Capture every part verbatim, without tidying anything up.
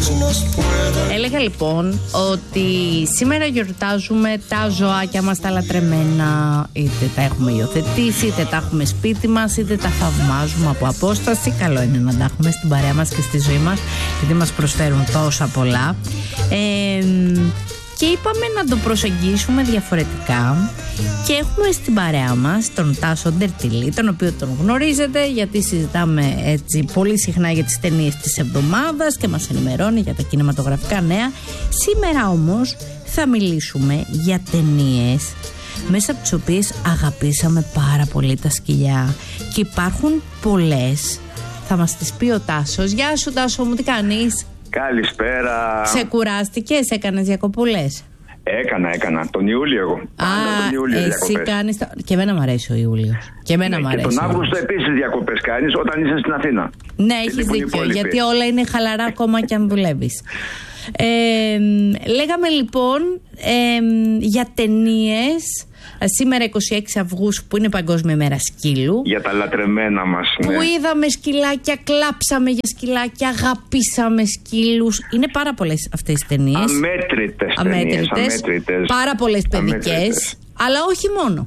Έλεγα λοιπόν ότι σήμερα γιορτάζουμε τα ζωάκια μας τα λατρεμένα. Είτε τα έχουμε υιοθετήσει, είτε τα έχουμε σπίτι μας, είτε τα θαυμάζουμε από απόσταση. Καλό είναι να τα έχουμε στην παρέα μας και στη ζωή μας, γιατί μας προσφέρουν τόσα πολλά. ε, Και είπαμε να το προσεγγίσουμε διαφορετικά. Και έχουμε στην παρέα μας τον Τάσο Ντερτιλή, τον οποίο τον γνωρίζετε, γιατί συζητάμε έτσι πολύ συχνά για τις ταινίες της εβδομάδας και μας ενημερώνει για τα κινηματογραφικά νέα. Σήμερα όμως θα μιλήσουμε για ταινίες μέσα από τις οποίες αγαπήσαμε πάρα πολύ τα σκυλιά. Και υπάρχουν πολλές. Θα μας τις πει ο Τάσος. Γεια σου Τάσο μου, τι κάνεις? Καλησπέρα. Ξεκουράστηκες, έκανες διακοπούλες? Έκανα, έκανα. Τον Ιούλιο εγώ. Α, τον Ιούλιο εσύ διακοπές. Κάνεις... Και εμένα μου αρέσει ο Ιούλιος. Και εμένα ναι, μου αρέσει. Και τον Αύγουστο επίσης διακοπές κάνεις όταν είσαι στην Αθήνα. Ναι, έχεις δίκιο. Γιατί όλα είναι χαλαρά ακόμα και αν δουλεύεις. Ε, λέγαμε λοιπόν ε, για ταινίες. Σήμερα εικοστή έκτη Αυγούστου, που είναι Παγκόσμια Μέρα Σκύλου. Για τα λατρεμένα μας, ναι. Που είδαμε σκυλάκια, κλάψαμε για σκυλάκια, αγαπήσαμε σκύλους. Είναι πάρα πολλές αυτές τις ταινίες. Αμέτρητες ταινίες, αμέτρητες. Πάρα πολλές παιδικές, αλλά όχι μόνο.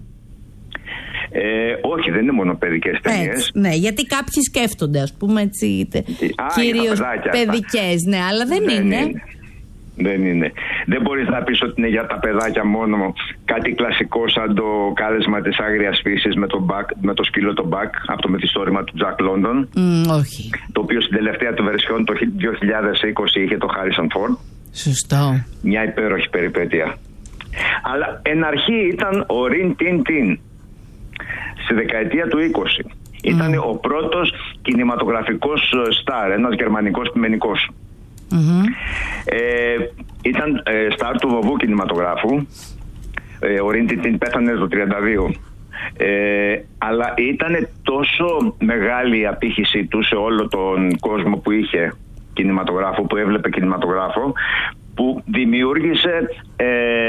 Ε, όχι, δεν είναι μόνο παιδικές ταινίες. Ναι, γιατί κάποιοι σκέφτονται, ας πούμε, έτσι, κυρίως παιδικές, ναι, αλλά δεν, δεν είναι. είναι. Δεν είναι. Δεν μπορείς να πεις ότι είναι για τα παιδάκια μόνο κάτι κλασικό σαν το κάλεσμα της άγριας φύσης με το, back, με το σκύλο το Μπακ από το μυθιστόρημα του Τζακ Λόντον. Mm, όχι. Το οποίο στην τελευταία του βερσιόν το δύο χιλιάδες είκοσι είχε το Χάρισον Φόρντ. Σωστό. Μια υπέροχη περιπέτεια. Αλλά εν αρχή ήταν ο Ριν Τιν Τιν. Στη δεκαετία του είκοσι. Mm. Ήταν ο πρώτος κινηματογραφικός στάρ, ένας γερμανικός πειμενικός. Mm-hmm. Ε, ήταν ε, στάρ του βοβού κινηματογράφου. ε, Ο Ριν Τιν Τιν πέθανε το τριάντα δύο. ε, Αλλά ήταν τόσο μεγάλη η απήχησή του σε όλο τον κόσμο που είχε κινηματογράφο, που έβλεπε κινηματογράφο, που δημιούργησε ε,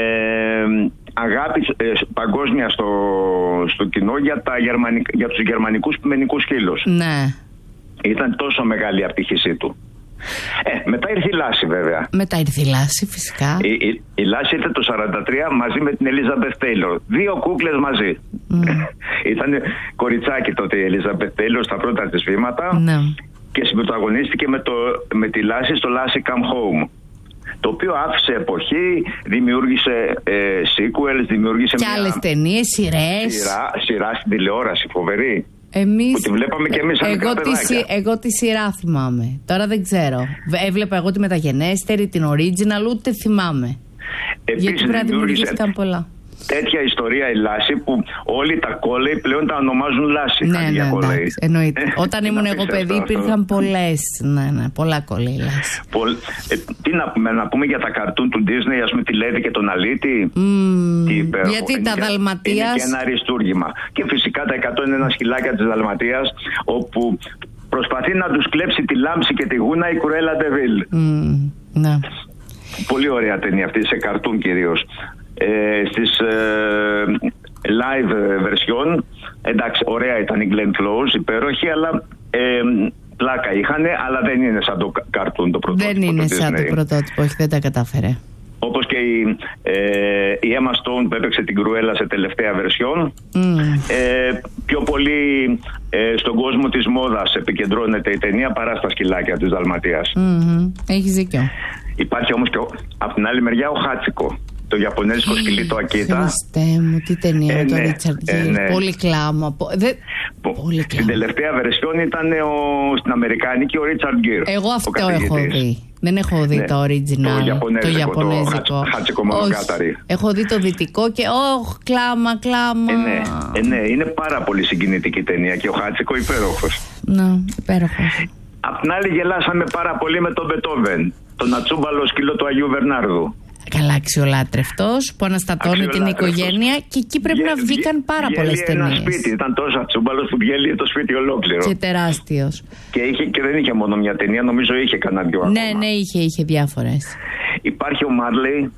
αγάπη ε, παγκόσμια στο, στο κοινό για, τα γερμανικ, για τους γερμανικούς πειμενικούς σκύλους. Ναι. Ήταν τόσο μεγάλη η απήχησή του. Ε, μετά ήρθε η Λάση βέβαια. Μετά ήρθε η Λάση φυσικά. Η, η, η Λάση ήρθε το σαράντα τρία μαζί με την Ελίζαμπεθ Τέιλορ. Δύο κούκλες μαζί. Mm. Ήταν κοριτσάκι τότε η Ελίζαμπεθ Τέιλορ στα πρώτα της βήματα. Ναι. Και συμπρωταγωνίστηκε με, το, με τη Λάση στο Lassie Come Home, το οποίο άφησε εποχή, δημιούργησε ε, sequels, δημιούργησε και άλλες ταινίες, σειρές. Σειρά, σειρά στην τηλεόραση, φοβερή. Εμείς, που τη βλέπαμε και εμείς σαν εγώ, τη, εγώ τη σειρά θυμάμαι. Τώρα δεν ξέρω. Έβλεπα εγώ τη μεταγενέστερη, την original, ούτε θυμάμαι. Επίσης, γιατί πρέπει να δημιουργήθηκαν πολλά. Τέτοια ιστορία η Λάση που όλοι τα κόλεϊ πλέον τα ονομάζουν Λάση. Ναι, ναι, ναι, εννοείται. Όταν ήμουν εγώ παιδί υπήρχαν πολλές, ναι, ναι, πολλά κόλεϊ Λάση. Πολ... Ε, τι να πούμε, να πούμε για τα καρτούν του Disney, ας πούμε τη Λέδη και τον Αλίτη. Mm, γιατί είναι τα και, Δαλματίας. Είναι και ένα αριστούργημα. Και φυσικά τα εκατόν ένα σκυλάκια της Δαλματίας, όπου προσπαθεί να τους κλέψει τη λάμψη και τη γούνα η Κρουέλα ντε Βιλ. Mm, ναι. Πολύ ωραία ταινία αυτή, σε καρτούν κυρίως. Ε, στις ε, live version, εντάξει, ωραία ήταν η Glenn Close, υπέροχη, αλλά ε, πλάκα είχανε, αλλά δεν είναι σαν το καρτούν το πρωτότυπο. Δεν είναι σαν το πρωτότυπο, όχι, δεν τα κατάφερε. Όπως και η, ε, η Emma Stone που έπαιξε την Κρουέλα σε τελευταία version. Mm. Ε, πιο πολύ ε, στον κόσμο της μόδας επικεντρώνεται η ταινία παρά στα σκυλάκια της Δαλματίας. Mm-hmm. Έχεις δίκιο. Υπάρχει όμως και από την άλλη μεριά ο Χάτσικο, το ιαπωνέζικο σκυλί το Ακίτα. Χριστέ μου, τι ταινία με ε, τον ναι, Ρίτσαρντ Γκίρ. Ε, ναι. Πολύ κλάμα. Δε... Πολύ κλάμα. Στην τελευταία βερσιόν ήταν ο... στην Αμερικάνικη ο Ρίτσαρντ Γκίρ. Εγώ αυτό έχω δει. Δεν έχω δει, ναι, το original. Το ιαπωνέζικο. Το ιαπωνέζικο. Το Χάτσικο Μονοκάταρη. Έχω δει το δυτικό και όχ, κλάμα, κλάμα. Ε, ναι, ε, ναι, είναι πάρα πολύ συγκινητική ταινία και ο Χάτσικο υπέροχος. Ναι, υπέροχος. Απ' την άλλη γελάσαμε πάρα πολύ με τον Μπετόβεν, τον ατσούμπαλο σκύλο του Αγίου Βερνάρδου. Καλά, αξιολάτρευτος που αναστατώνει την οικογένεια, και εκεί πρέπει Γε, να βγήκαν πάρα πολλές ταινίες. Ένα σπίτι, ήταν τόσο ατσούμπαλος που διέλυε το σπίτι ολόκληρο. Και τεράστιος. Και, είχε, και δεν είχε μόνο μια ταινία, νομίζω είχε κανένα δυο ακόμα. Ναι, ναι, είχε, είχε διάφορες. Υπάρχει ο Μάρλεϊ.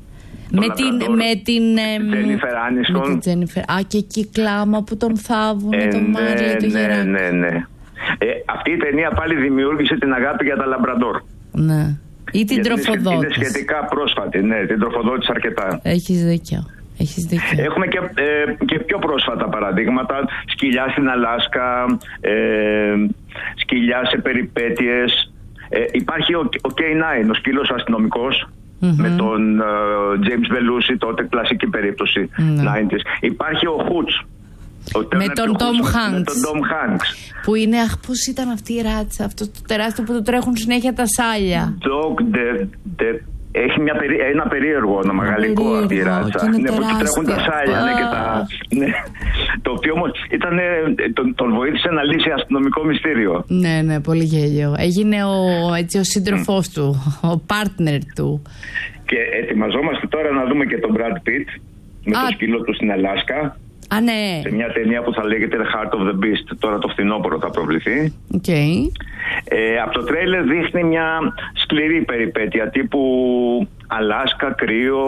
Με την, με την Τζένιφερ Άνιστον. Α, και εκεί κλάμα που τον θάβουν, ε, τον Μάρλεϊ, ναι, το γεράκι. Ναι, ναι, ναι. Ε, αυτή η ταινία πάλι δημιούργησε την αγάπη για τα Λαμπραντόρ. Ναι. Ή την τροφοδότηση. Είναι σχετικά πρόσφατη, ναι, την τροφοδότηση αρκετά. Έχεις δίκιο. Έχεις δίκιο. Έχουμε και, ε, και πιο πρόσφατα παραδείγματα. Σκυλιά στην Αλάσκα, ε, σκυλιά σε περιπέτειες. Ε, υπάρχει ο, ο κέι νάιν, ο σκύλος αστυνομικός, mm-hmm. με τον uh, James Belushi, τότε κλασική περίπτωση mm-hmm. ενενήντα. Υπάρχει ο Hoots. Με τον Tom Hanks. Με τον Tom Hanks. Που είναι, αχ, πώς ήταν αυτή η ράτσα, αυτό το τεράστιο που του τρέχουν συνέχεια τα σάλια. Dog de, de, έχει μια περί, ένα περίεργο όνομα, γαλλικό αυτή η ράτσα. Ναι, που του τρέχουν τα σάλια. Ah. Ναι, και τα, ναι. Το οποίο όμως ήταν, τον, τον βοήθησε να λύσει αστυνομικό μυστήριο. Ναι, ναι, πολύ γέλιο. Έγινε ο, έτσι, ο σύντροφός mm. του, ο partner του. Και ετοιμαζόμαστε τώρα να δούμε και τον Brad Pitt με ah. το σκύλο του στην Αλάσκα. Α, ναι. Σε μια ταινία που θα λέγεται The Heart of the Beast. Τώρα το φθινόπωρο θα προβληθεί. Okay. Ε, από το τρέιλερ δείχνει μια σκληρή περιπέτεια τύπου Αλάσκα, κρύο,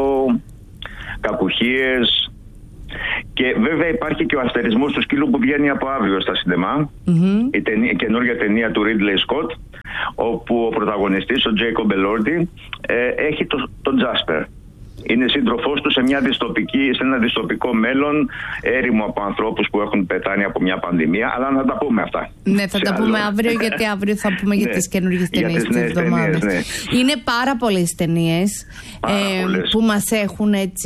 κακουχίες. Και βέβαια υπάρχει και ο αστερισμός του σκύλου που βγαίνει από αύριο στα σινεμά. Mm-hmm. Η, ταινία, η καινούργια ταινία του Ridley Scott, όπου ο πρωταγωνιστής, ο Jacob Elordi, ε, έχει τον το Jasper. Είναι σύντροφός του σε, μια δυστοπική, σε ένα δυστοπικό μέλλον, έρημο από ανθρώπους που έχουν πεθάνει από μια πανδημία. Αλλά να τα πούμε αυτά. Ναι, θα τα άλλο. πούμε αύριο, γιατί αύριο θα πούμε για τις καινούργιες ταινίες της εβδομάδας. Ναι. Είναι πάρα πολλές ταινίες ε, που μας έχουν έτσι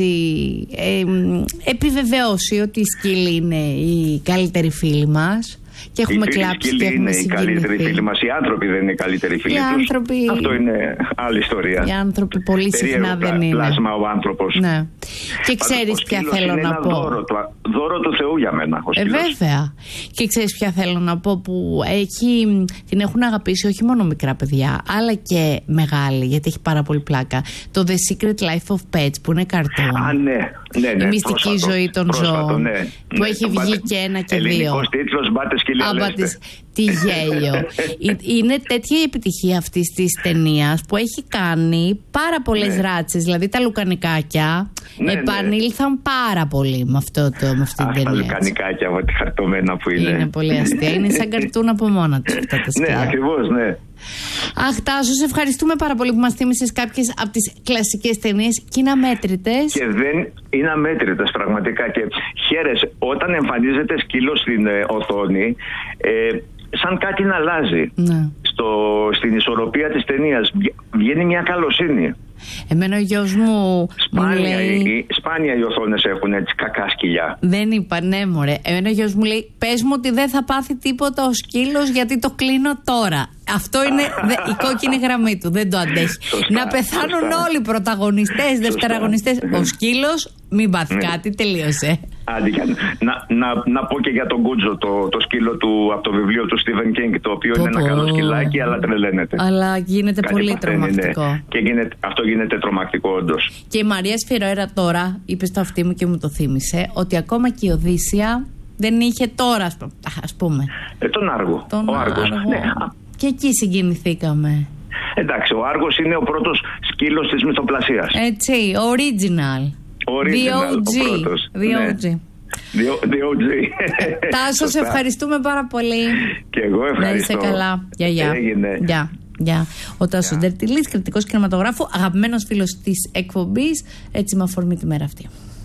ε, επιβεβαιώσει ότι οι σκύλοι είναι οι καλύτεροι φίλοι μας. Και έχουμε κλάψει και έχουμε συγκινηθεί. Είναι οι καλύτεροι φίλοι μας. Οι άνθρωποι δεν είναι οι καλύτεροι φίλοι τους. Άνθρωποι... Αυτό είναι άλλη ιστορία. Οι άνθρωποι πολύ συχνά δεν είναι. Πλάσμα ο άνθρωπος. Ναι. Και ξέρεις ποια θέλω είναι να ένα πω. Δώρο, το, δώρο του Θεού για μένα. Ο ε, βέβαια. Και ξέρεις ποια θέλω να πω, που έχει, την έχουν αγαπήσει όχι μόνο μικρά παιδιά, αλλά και μεγάλοι, γιατί έχει πάρα πολύ πλάκα. Το The Secret Life of Pets, που είναι καρτούν. Α, ναι. Ναι, ναι, η μυστική πρόσφατο, ζωή των ζώων. Ναι, ναι, που έχει βγει μπάτε, και ένα και δύο. Ελληνικός τίτλος, μπάτες και λιαλέστε. Τι γέλιο. Είναι τέτοια η επιτυχία αυτής της ταινίας που έχει κάνει πάρα πολλές ναι. ράτσες. Δηλαδή τα λουκανικάκια ναι, επανήλθαν ναι. πάρα πολύ με, αυτό το, με αυτή την ταινία. Τα λουκανικάκια με τη χαρτωμένα που είναι. Είναι πολύ αστεία. Είναι σαν καρτούν από μόνα τους αυτά τα σκυλιά. Ναι, ακριβώς, ναι. Αχ, Τάσο, σε ευχαριστούμε πάρα πολύ που μας θύμισες κάποιες από τις κλασικές ταινίες και είναι αμέτρητες. Και δεν είναι αμέτρητες πραγματικά. Και χαίρεσαι όταν εμφανίζεται σκύλο στην ε, οθόνη, ε, σαν κάτι να αλλάζει. Ναι. Στο, στην ισορροπία της ταινίας βγαίνει μια καλοσύνη. Εμένα ο γιος μου σπάνια, μου λέει... οι, σπάνια οι οθόνες έχουν έτσι κακά σκυλιά. Δεν είπα, ναι μωρέ. Εμένα ο γιος μου λέει, πες μου ότι δεν θα πάθει τίποτα ο σκύλος, γιατί το κλείνω τώρα. Αυτό είναι δε, η κόκκινη γραμμή του, δεν το αντέχει. Σωστά, να πεθάνουν σωστά. όλοι οι πρωταγωνιστές, δευτεραγωνιστές. Ο σκύλος μην πάθει ναι. κάτι, τελείωσε. Άντε, να, να, να πω και για τον Κούτζο, το, το σκύλο του από το βιβλίο του Stephen King, το οποίο πω, είναι ένα καλό σκυλάκι, αλλά τρελαίνεται. Αλλά γίνεται κάτι πολύ παθαίνει, τρομακτικό. Ναι. Και γίνεται, αυτό γίνεται τρομακτικό όντως. Και η Μαρία Σφυρόερα τώρα είπε στο αυτί μου και μου το θύμισε, ότι ακόμα και η Οδύσσια δεν είχε τώρα, ας πούμε. Ε, τον Άργο. Τον ο Άργος. Ναι. Και εκεί συγκινηθήκαμε. Εντάξει, ο Άργος είναι ο πρώτος σκύλος της μυθοπλασίας. Έτσι, original. Original, ο πρώτος. The ο τζι. The ο τζι. Τάσο, σε ευχαριστούμε πάρα πολύ. Και εγώ ευχαριστώ. Να είσαι καλά. Γεια, γεια. Έγινε. Γεια. Γεια. Ο Τάσος Ντερτιλής, κριτικός κινηματογράφου, αγαπημένος φίλος της εκπομπής, έτσι με αφορμή τη μέρα αυτή.